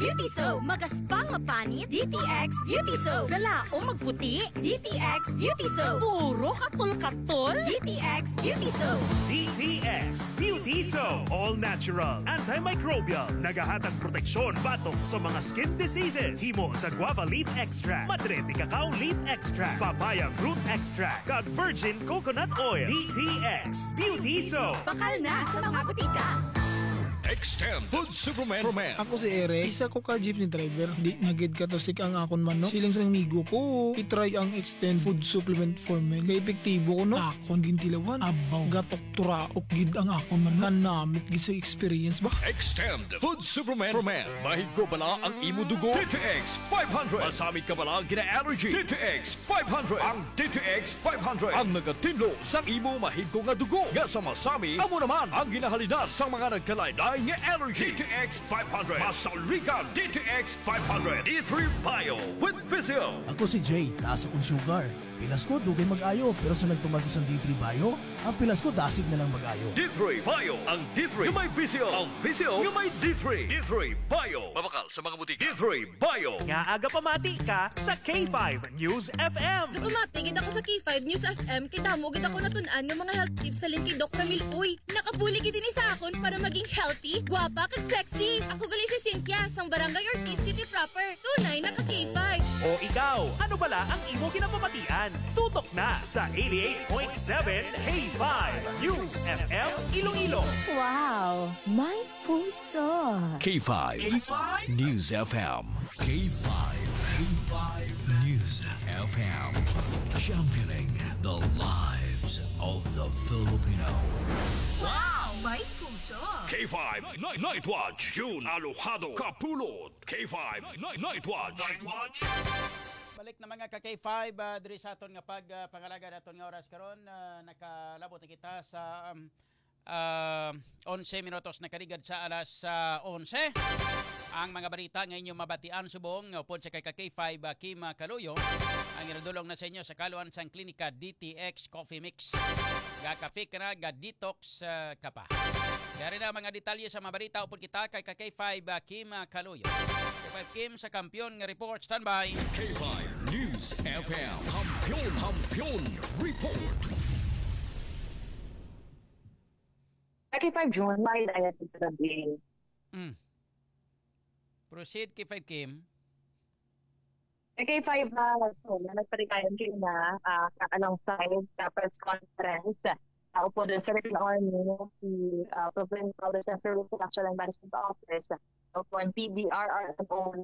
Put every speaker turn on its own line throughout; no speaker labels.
Beauty Soap. Magaspang mapanit, DTX Beauty Soap. Galaong magputi, DTX Beauty Soap. Puro katol-katol, DTX Beauty Soap.
DTX Beauty Soap. All natural, antimicrobial, nagahatag proteksyon batok sa mga skin diseases. Himo sa guava leaf extract, madre de cacao leaf extract, papaya fruit extract, kag virgin coconut oil. DTX Beauty Soap.
Bakal na sa mga butika.
Extend Food Superman.
Ako si Eric, isa ko ka jeepney driver. Di nagid ka to sik ang akon man no. Siling sa migo ko, itry ang Extend Food Supplement for Men. Kaya epektibo ko no. Akon gintilawan, abaw, gatok turaok gid ang akon man no. Kanamit gid sa experience ba?
Extend Food Superman for Men. Mahigko bala ang imo dugo. DTX 500. Masamit ka bala gina-allergy. DTX 500. Ang DTX 500 ang nagatinlo sa imo mahigko nga dugo. Nga sa masami, amo naman ang ginahalina sa mga nagkalain-lain nga allergy. DTX 500. Masaligan DTX 500. D3 Bio with Physio.
Ako si Jay, taas akong sugar. Pilas ko, dugay mag-ayo. Pero sa nagtumag ko sa D3 Bio, ang pilas ko, dasig na lang mag-ayo.
D3 Bio. Ang D3 yung may Physio. Ang Physio yung may D3. D3 Bio. Mabakal sa mga butika. D3 Bio.
Nga aga pamati ka sa K5 News FM.
Pumatigid ako sa K5 News FM kay damo gid ako natunan ng mga health tips sa link kay Doc Ramil. Uy, nakabuli gid ini sa akon para maging healthy, guwapa kag sexy. Ako gali si Cynthia sang Barangay Ortiz City proper. Tunay na ka K5.
O ikaw, ano bala ang imo kinapamatian? Tutok na sa 88.7 K5 News FM Iloilo.
Wow, may puso.
K5. News FM. K5. News FM. Championing the lives of the Filipino.
Wow, may puso.
K5 Night Watch. June Alojado Kapulot. K5 Night Watch.
Balik na mga ka-K5 diri sa aton nga pangalaga naton nga oras karon nakalabot na kita sa 11 minutos na kaligad sa alas 11. Ang mga balita nga inyong mabatian subong upod sa kay ka-K5 Kim Kaluyo ang inudulong na sa inyo sa kaluan sang klinika DTX Coffee Mix. Ga-cafe ka na, ga-detox ka pa. Dari na mga detalye sa mga balita upod kita kay ka-K5 Kim Kaluyo. K5 Kim sa Kampiyon nga report. Standby.
K5 News FM. Kampiyon report.
K5 June, may dayat ito gabi.
Proceed K5 Kim.
K5 nagparikayan kayo na alongside sa press conference. Upo doon sa Philippine Army, si Provincial Center of Production and Management Office. Upo ang PDRRMO,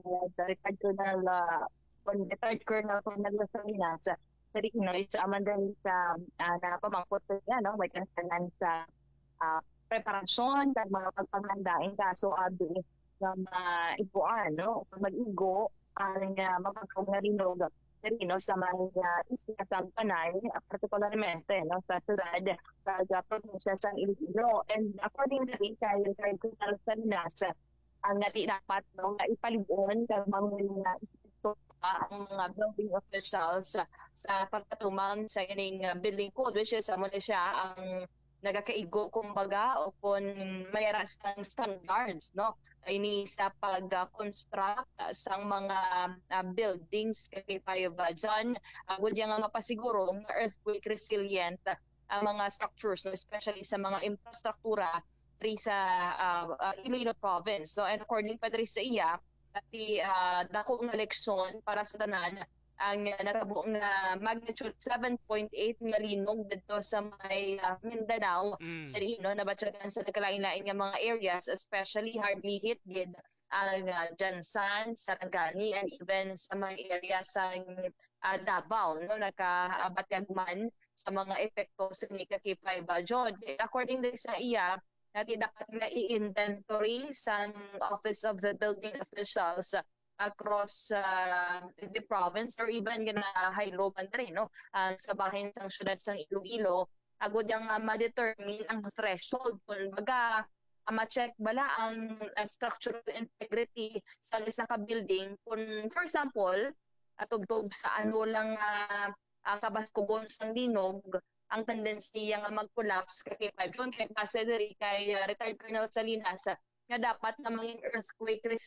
retired Colonel Cornelius Salinas. Sa Rinos, amandang sa napamangkot niya, no? May kansanan sa preparasyon at mga pagpanghandain kaso abi ng ipuan, no? Mag-igo ang mapagkong na rinog sa mga isla sa Panay, particularmente no, sa siyudad sa probinsya sa Iloilo. And according to kay Colonel Salinas, ang nati dapat no, na ipaligon ng mga ang mga building officials sa pagkatumang sa ining building code, which is muna siya ang nagakaigo kumbaga o kung mayaras ng standards no ini sa pag-construct sa mga buildings kay Payavan agud nga mapasiguro nga earthquake resilient ang mga structures no, especially sa mga infrastruktura diri sa Iloilo province. So and according pa diri sa iya ati dako nga leksyon para sa tanan ang natabo nga magnitude 7.8 nga linog dito sa may Mindanao sa no nabatyagan sa nagkalain-lain nga mga areas, especially hardly hit gid ang Jansan, Sarangani, and even sa mga area sa Davao no nakabatyag man sa mga epekto sa K5 John. According din sa iya natin dapat nga i-inventory sa Office of the Building Officials across the province or even gina-high-low man rin, no? Sa bahin ng syudad ng Iloilo, agud yung ma-determine ang threshold. Kung ma-check bala ang structural integrity sa isa ka building. Kung, for example, atubtob sa ano lang ang kabaskugon sa linog, ang tendency nga mag-collapse kay John kay base diri kay retired Colonel Salinas nga dapat na maging earthquake